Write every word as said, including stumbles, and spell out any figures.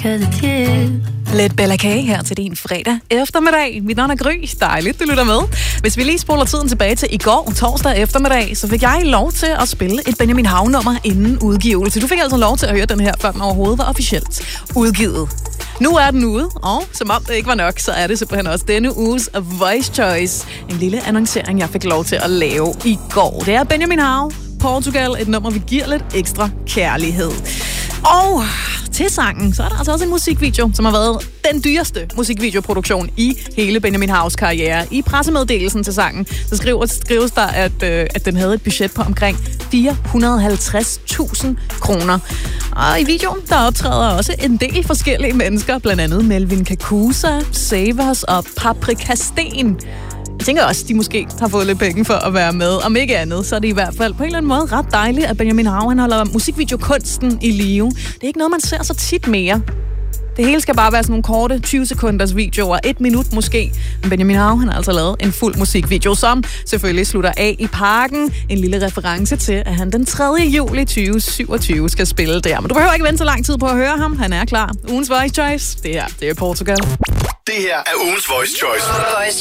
'cause it's you. Lidt Bella K her til din fredag eftermiddag. Mit navn er Gry. Dejligt, du lytter med. Hvis vi lige spoler tiden tilbage til i går, torsdag eftermiddag, så fik jeg lov til at spille et Benjamin Hav-nummer inden udgivelse. Du fik altså lov til at høre den her, før den overhovedet var officielt udgivet. Nu er den ude, og som om det ikke var nok, så er det simpelthen også denne uges Voice Choice. En lille annoncering, jeg fik lov til at lave i går. Det er Benjamin Hav, Portugal, et nummer, vi giver lidt ekstra kærlighed. Og til sangen, så er der altså også en musikvideo, som har været den dyreste musikvideoproduktion i hele Benjamin Havs karriere. I pressemeddelelsen til sangen, så skriver, skrives der, at, øh, at den havde et budget på omkring fire hundrede og halvtreds tusind kroner. Og i videoen, der optræder også en del forskellige mennesker, blandt andet Melvin Kakusa, Savers og Paprika Sten. Jeg tænker også, at de måske har fået lidt penge for at være med. Om ikke andet, så er det i hvert fald på en eller anden måde ret dejligt, at Benjamin Hav, han holder musikvideokunsten i live. Det er ikke noget, man ser så tit mere. Det hele skal bare være sådan nogle korte tyve sekunders videoer, et minut måske. Men Benjamin Hav, han har altså lavet en fuld musikvideo, som selvfølgelig slutter af i Parken. En lille reference til, at han den tredje juli tyve syvogtyve skal spille der. Men du behøver ikke vente så lang tid på at høre ham. Han er klar. Ugens Voice Choice, det her, det er Portugal. Det her er ugens Voice Choice. Voice